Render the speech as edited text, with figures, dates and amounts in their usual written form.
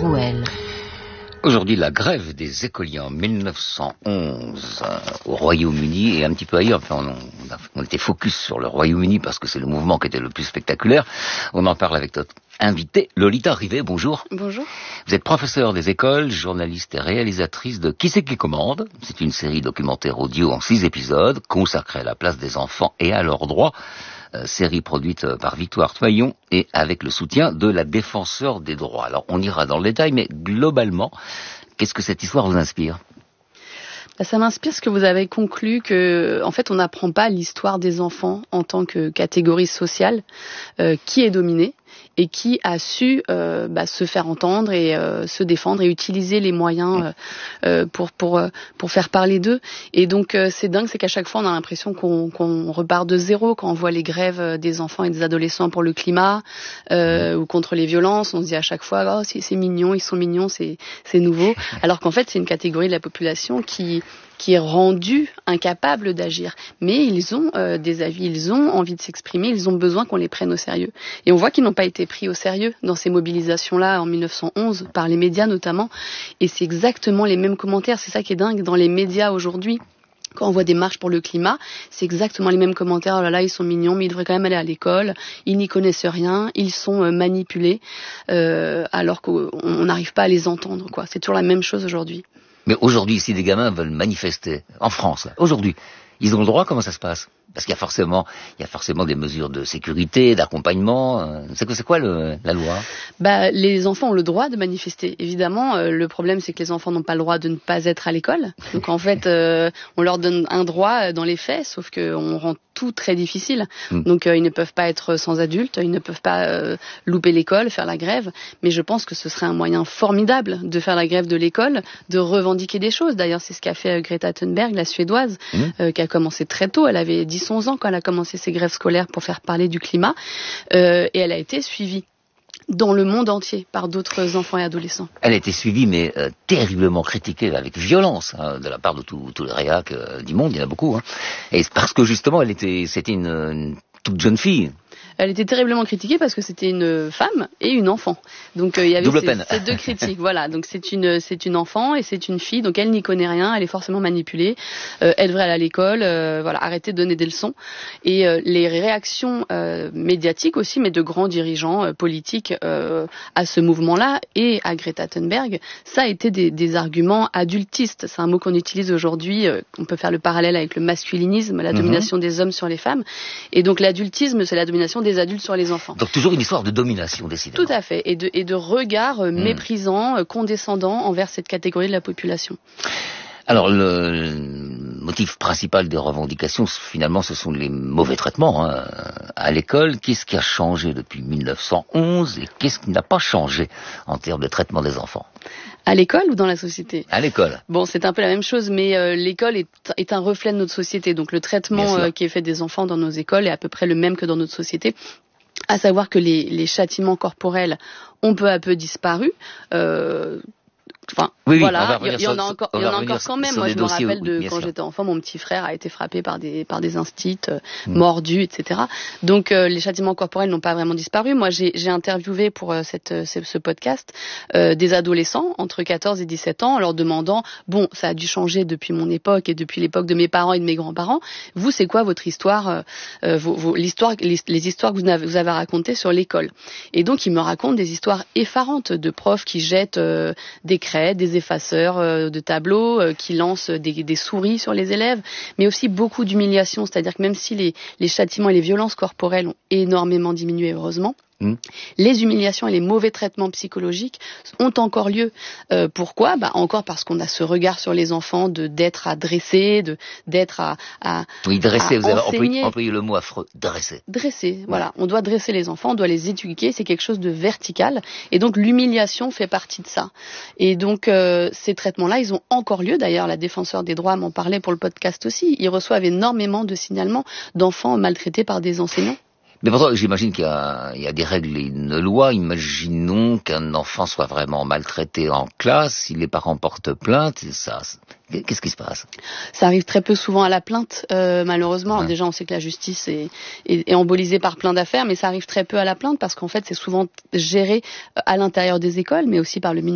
Rouelle. Aujourd'hui, la grève des écoliers en 1911 au Royaume-Uni et un petit peu ailleurs. Enfin, on était focus sur le Royaume-Uni parce que c'est le mouvement qui était le plus spectaculaire. On en parle avec notre invitée, Lolita Rivet. Bonjour. Bonjour. Vous êtes professeure des écoles, journaliste et réalisatrice de Qui c'est qui commande. C'est une série documentaire audio en 6 épisodes consacrée à la place des enfants et à leurs droits. Série produite par Victoire Toyon et avec le soutien de la Défenseure des droits. Alors, on ira dans le détail, mais globalement, qu'est-ce que cette histoire vous inspire ? Ça m'inspire ce que vous avez conclu que, en fait, on n'apprend pas l'histoire des enfants en tant que catégorie sociale qui est dominée et qui a su se faire entendre et se défendre et utiliser les moyens pour faire parler d'eux. Et donc c'est dingue, c'est qu'à chaque fois on a l'impression qu'on repart de zéro quand on voit les grèves des enfants et des adolescents pour le climat ou contre les violences. On se dit à chaque fois c'est mignon, ils sont mignons, c'est nouveau. Alors qu'en fait c'est une catégorie de la population qui est rendue incapable d'agir. Mais ils ont des avis, ils ont envie de s'exprimer, ils ont besoin qu'on les prenne au sérieux. Et on voit qu'ils n'ont pas été pris au sérieux dans ces mobilisations-là en 1911, par les médias notamment. Et c'est exactement les mêmes commentaires. C'est ça qui est dingue dans les médias aujourd'hui. Quand on voit des marches pour le climat, c'est exactement les mêmes commentaires. Oh là là, ils sont mignons, mais ils devraient quand même aller à l'école. Ils n'y connaissent rien. Ils sont manipulés, alors qu'on n'arrive pas à les entendre, quoi. C'est toujours la même chose aujourd'hui. Mais aujourd'hui, si des gamins veulent manifester, en France, là, aujourd'hui, ils ont le droit, comment ça se passe ? Parce qu'il y a forcément des mesures de sécurité, d'accompagnement. C'est quoi la loi ? Les enfants ont le droit de manifester. Évidemment, le problème, c'est que les enfants n'ont pas le droit de ne pas être à l'école. Donc en fait, on leur donne un droit dans les faits, sauf qu'on rend tout très difficile. Donc ils ne peuvent pas être sans adultes, ils ne peuvent pas louper l'école, faire la grève. Mais je pense que ce serait un moyen formidable de faire la grève de l'école, de revendiquer des choses. D'ailleurs, c'est ce qu'a fait Greta Thunberg, la Suédoise, qui a commencé très tôt. Elle avait 10-11 ans quand elle a commencé ses grèves scolaires pour faire parler du climat. Et elle a été suivie dans le monde entier par d'autres enfants et adolescents. Elle a été suivie, mais terriblement critiquée avec violence de la part de tous les réacs du monde, il y en a beaucoup. Et parce que justement, c'était une toute jeune fille. Elle était terriblement critiquée parce que c'était une femme et une enfant. Donc il y avait ces deux critiques. Voilà, donc c'est une enfant et c'est une fille. Donc elle n'y connaît rien, elle est forcément manipulée. Elle devrait aller à l'école, arrêter de donner des leçons. Et les réactions médiatiques aussi, mais de grands dirigeants politiques à ce mouvement-là et à Greta Thunberg, ça a été des arguments adultistes. C'est un mot qu'on utilise aujourd'hui. On peut faire le parallèle avec le masculinisme, la domination des hommes sur les femmes. Et donc l'adultisme, c'est la domination des adultes sur les enfants. Donc toujours une histoire de domination, décidément. Tout à fait, et de regard méprisant, condescendant envers cette catégorie de la population. Alors le motif principal des revendications, finalement, ce sont les mauvais traitements à l'école. Qu'est-ce qui a changé depuis 1911 et qu'est-ce qui n'a pas changé en termes de traitement des enfants ? À l'école ou dans la société ? À l'école. Bon, c'est un peu la même chose, mais l'école est un reflet de notre société. Donc le traitement qui est fait des enfants dans nos écoles est à peu près le même que dans notre société. À savoir que les châtiments corporels ont peu à peu disparu. Il y en a encore quand même. Moi, je me rappelle quand j'étais enfant, mon petit frère a été frappé par des instits, mordu, etc. Donc, les châtiments corporels n'ont pas vraiment disparu. Moi, j'ai interviewé pour ce podcast des adolescents entre 14 et 17 ans en leur demandant, ça a dû changer depuis mon époque et depuis l'époque de mes parents et de mes grands-parents. Vous, c'est quoi votre histoire, les histoires que vous avez racontées sur l'école? Et donc, ils me racontent des histoires effarantes de profs qui jettent des craies, des effaceurs de tableaux, qui lancent des souris sur les élèves, mais aussi beaucoup d'humiliation, c'est-à-dire que même si les châtiments et les violences corporelles ont énormément diminué, heureusement, les humiliations et les mauvais traitements psychologiques ont encore lieu. Pourquoi ? Encore parce qu'on a ce regard sur les enfants d'être à dresser, d'être à oui, dresser, vous avez enseigner. employé le mot affreux, dresser. Dresser, voilà. On doit dresser les enfants, on doit les éduquer, c'est quelque chose de vertical. Et donc l'humiliation fait partie de ça. Et donc ces traitements-là, ils ont encore lieu. D'ailleurs, la Défenseure des droits m'en parlait pour le podcast aussi. Ils reçoivent énormément de signalements d'enfants maltraités par des enseignants. Mais pourtant, j'imagine qu'il y a des règles et une loi. Imaginons qu'un enfant soit vraiment maltraité en classe, si les parents portent plainte, qu'est-ce qui se passe ? Ça arrive très peu souvent à la plainte, malheureusement. Ouais. Déjà, on sait que la justice est embolisée par plein d'affaires, mais ça arrive très peu à la plainte parce qu'en fait, c'est souvent géré à l'intérieur des écoles, mais aussi par le ministère